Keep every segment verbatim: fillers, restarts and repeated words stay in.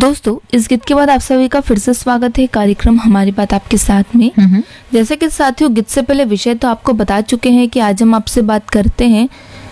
दोस्तों, इस गीत के बाद आप सभी का फिर से स्वागत है कार्यक्रम हमारी बात आपके साथ में। जैसे कि साथियों, गीत से पहले विषय तो आपको बता चुके हैं कि आज हम आपसे बात करते हैं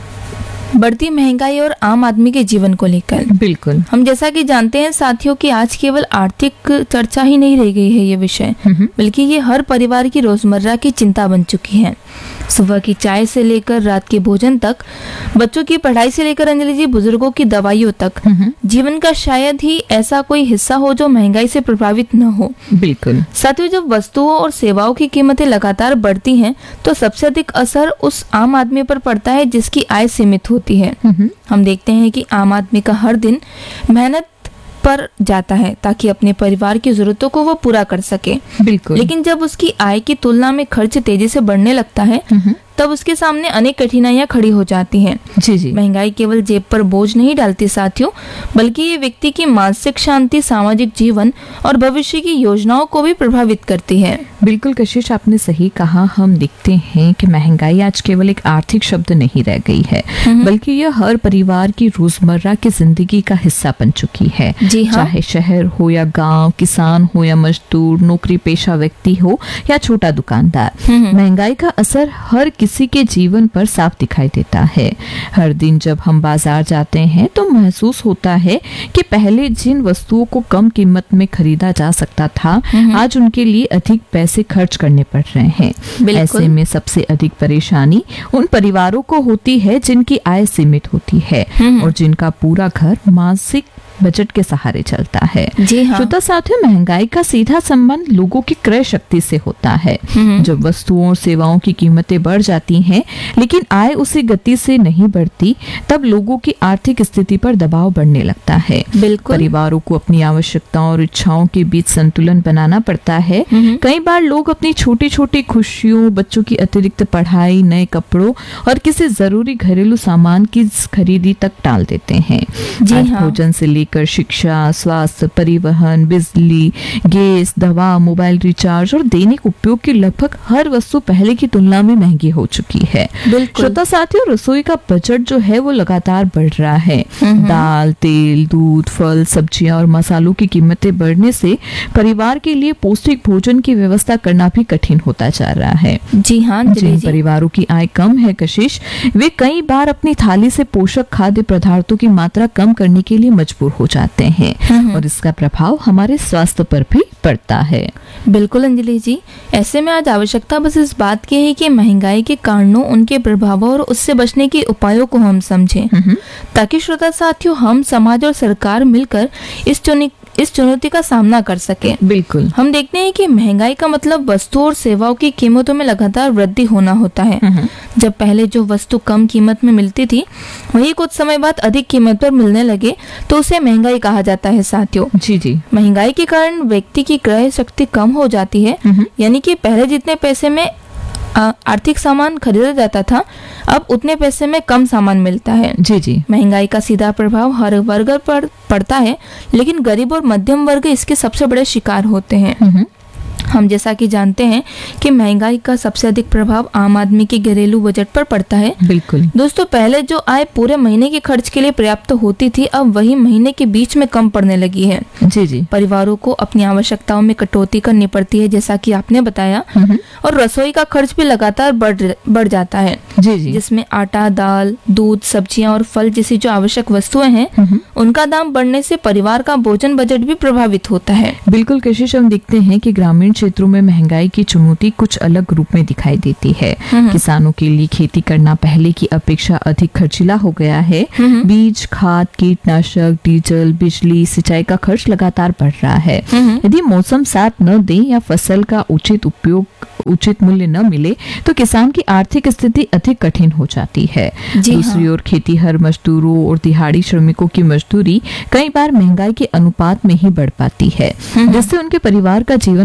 बढ़ती महंगाई और आम आदमी के जीवन को लेकर। बिल्कुल। हम जैसा कि जानते हैं साथियों कि आज केवल आर्थिक चर्चा ही नहीं रह गई है ये विषय, बल्कि ये हर परिवार की रोजमर्रा की चिंता बन चुकी है। सुबह की चाय से लेकर रात के भोजन तक, बच्चों की पढ़ाई से लेकर अंजलि जी बुजुर्गों की दवाइयों तक, जीवन का शायद ही ऐसा कोई हिस्सा हो जो महंगाई से प्रभावित न हो। बिल्कुल। साथियों, जब वस्तुओं और सेवाओं की कीमतें लगातार बढ़ती हैं, तो सबसे अधिक असर उस आम आदमी पर पड़ता है जिसकी आय सीमित होती है। हम देखते हैं कि आम आदमी का हर दिन मेहनत पर जाता है ताकि अपने परिवार की जरूरतों को वो पूरा कर सके। बिल्कुल। लेकिन जब उसकी आय की तुलना में खर्च तेजी से बढ़ने लगता है, तब उसके सामने अनेक कठिनाइयां खड़ी हो जाती हैं। जी जी। महंगाई केवल जेब पर बोझ नहीं डालती साथियों, बल्कि ये व्यक्ति की मानसिक शांति, सामाजिक जीवन और भविष्य की योजनाओं को भी प्रभावित करती है। बिल्कुल कशिश, आपने सही कहा। हम देखते हैं कि महंगाई आज केवल एक आर्थिक शब्द नहीं रह गई है, बल्कि यह हर परिवार की रोजमर्रा की जिंदगी का हिस्सा बन चुकी है। जी हाँ। चाहे शहर हो या गांव, किसान हो या मजदूर, नौकरी पेशा व्यक्ति हो या छोटा दुकानदार, महंगाई का असर हर किसी के जीवन पर साफ दिखाई देता है। हर दिन जब हम बाजार जाते हैं तो महसूस होता है कि पहले जिन वस्तुओं को कम कीमत में खरीदा जा सकता था, आज उनके लिए अधिक पैसे खर्च करने पड़ रहे हैं। ऐसे में सबसे अधिक परेशानी उन परिवारों को होती है जिनकी आय सीमित होती है और जिनका पूरा घर मासिक बजट के सहारे चलता है। जी हाँ। श्रोता साथियों, महंगाई का सीधा संबंध लोगों की क्रय शक्ति से होता है। जब वस्तुओं और सेवाओं की कीमतें बढ़ जाती हैं, लेकिन आय उसी गति से नहीं बढ़ती, तब लोगों की आर्थिक स्थिति पर दबाव बढ़ने लगता है। बिल्कुल। परिवारों को अपनी आवश्यकताओं और इच्छाओं के बीच संतुलन बनाना पड़ता है। कई बार लोग अपनी छोटी छोटी खुशियों, बच्चों की अतिरिक्त पढ़ाई, नए कपड़ों और किसी जरूरी घरेलू सामान की खरीदी तक टाल देते हैं। जी हाँ। भोजन से लेकर शिक्षा, स्वास्थ्य, परिवहन, बिजली, गैस, दवा, मोबाइल रिचार्ज और दैनिक उपयोग की लगभग हर वस्तु पहले की तुलना में महंगी हो चुकी है। श्रोता साथियों, रसोई का बजट जो है वो लगातार बढ़ रहा है। दाल, तेल, दूध, फल, सब्जियां और मसालों की कीमतें बढ़ने से परिवार के लिए पौष्टिक भोजन की व्यवस्था करना भी कठिन होता जा रहा है। जी हाँ। जिन परिवारों की आय कम है कशिश, वे कई बार अपनी थाली से पोषक खाद्य पदार्थों की मात्रा कम करने के लिए मजबूर हो जाते हैं और इसका प्रभाव हमारे स्वास्थ्य पर भी पड़ता है। बिल्कुल अंजलि जी, ऐसे में आज आवश्यकता बस इस बात की है कि महंगाई के कारणों, उनके प्रभावों और उससे बचने के उपायों को हम समझें, ताकि श्रोता साथियों हम समाज और सरकार मिलकर इस चुनी इस चुनौती का सामना कर सके। बिल्कुल। हम देखते हैं कि महंगाई का मतलब वस्तुओं और सेवाओं की कीमतों में लगातार वृद्धि होना होता है। जब पहले जो वस्तु कम कीमत में मिलती थी, वही कुछ समय बाद अधिक कीमत पर मिलने लगे तो उसे महंगाई कहा जाता है साथियों। जी जी। महंगाई के कारण व्यक्ति की क्रय शक्ति कम हो जाती है, यानी कि पहले जितने पैसे में आर्थिक सामान खरीदा जाता था, अब उतने पैसे में कम सामान मिलता है। जी जी। महंगाई का सीधा प्रभाव हर वर्ग पर पड़ता है, लेकिन गरीब और मध्यम वर्ग इसके सबसे बड़े शिकार होते हैं। हम जैसा कि जानते हैं कि महंगाई का सबसे अधिक प्रभाव आम आदमी के घरेलू बजट पर पड़ता है। बिल्कुल। दोस्तों, पहले जो आय पूरे महीने के खर्च के लिए पर्याप्त होती थी, अब वही महीने के बीच में कम पड़ने लगी है। जी जी। परिवारों को अपनी आवश्यकताओं में कटौती करनी पड़ती है, जैसा कि आपने बताया, और रसोई का खर्च भी लगातार बढ़ बढ़ जाता है। जी जी। जिसमें आटा, दाल, दूध, सब्जियां और फल जैसी जो आवश्यक वस्तुएं हैं, उनका दाम बढ़ने से परिवार का भोजन बजट भी प्रभावित होता है। बिल्कुल कशिश, हम देखते हैं कि ग्रामीण क्षेत्रों में महंगाई की चुनौती कुछ अलग रूप में दिखाई देती है। किसानों के लिए खेती करना पहले की अपेक्षा अधिक खर्चीला हो गया है। बीज, खाद, कीटनाशक, डीजल, बिजली, सिंचाई का खर्च लगातार बढ़ रहा है। यदि मौसम साथ न दे या फसल का उचित उपयोग उचित मूल्य न मिले तो किसान की आर्थिक स्थिति अधिक कठिन हो जाती है। दूसरी ओर खेतीहर मजदूरों और दिहाड़ी श्रमिकों की मजदूरी कई बार महंगाई के अनुपात में ही बढ़ पाती है, जिससे उनके परिवार का जीवन प्रभावित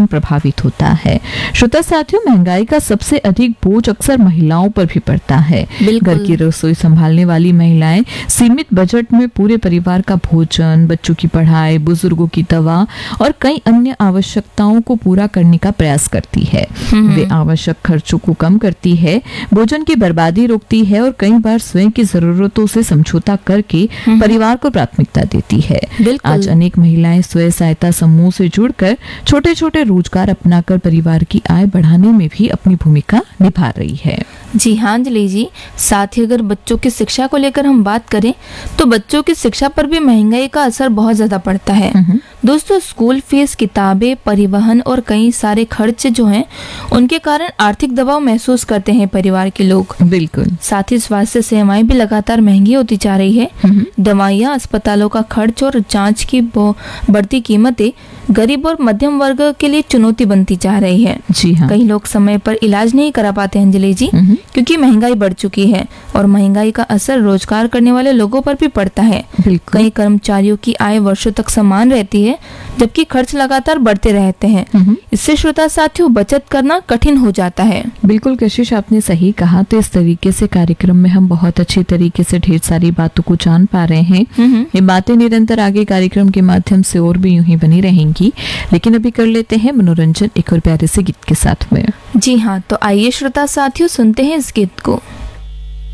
प्रभावित होता है। श्रोता साथियों, महंगाई का सबसे अधिक बोझ अक्सर महिलाओं पर भी पड़ता है। घर की रसोई संभालने वाली महिलाएं सीमित बजट में पूरे परिवार का भोजन, बच्चों की पढ़ाई, बुजुर्गों की दवा और कई अन्य आवश्यकताओं को पूरा करने का प्रयास करती है। वे आवश्यक खर्चों को कम करती है, भोजन की बर्बादी रोकती है और कई बार स्वयं की जरूरतों से समझौता करके परिवार को प्राथमिकता देती है। आज अनेक महिलाएं स्वयं सहायता समूह से जुड़कर छोटे छोटे रोजगार अपनाकर परिवार की आय बढ़ाने में भी अपनी भूमिका निभा रही है। जी हाँ अंजलि जी, साथ ही अगर बच्चों की शिक्षा को लेकर हम बात करें तो बच्चों की शिक्षा पर भी महंगाई का असर बहुत ज्यादा पड़ता है। दोस्तों, स्कूल फीस, किताबें, परिवहन और कई सारे खर्च जो हैं उनके कारण आर्थिक दबाव महसूस करते हैं परिवार के लोग। बिल्कुल। साथ ही स्वास्थ्य सेवाएं भी लगातार महंगी होती जा रही है। दवाइयाँ, अस्पतालों का खर्च और जांच की बढ़ती कीमतें गरीब और मध्यम वर्ग के लिए चुनौती बनती जा रही है। जी हाँ। कई लोग समय पर इलाज नहीं करा पाते अंजलि जी, क्योंकि महंगाई बढ़ चुकी है और महंगाई का असर रोजगार करने वाले लोगों पर भी पड़ता है। कई कर्मचारियों की आय वर्षों तक समान रहती है, जबकि खर्च लगातार बढ़ते रहते हैं। इससे श्रोता साथियों, बचत करना कठिन हो जाता है। बिल्कुल कशिश, आपने सही कहा। तो इस तरीके से कार्यक्रम में हम बहुत अच्छी तरीके से ढेर सारी बातों को जान पा रहे हैं। ये बातें निरंतर आगे कार्यक्रम के माध्यम से और भी यूं ही बनी रहेंगी, लेकिन अभी कर लेते हैं मनोरंजन एक और प्यारे से गीत के साथ में। जी हाँ, तो आइए श्रोता साथियों सुनते हैं इस गीत को।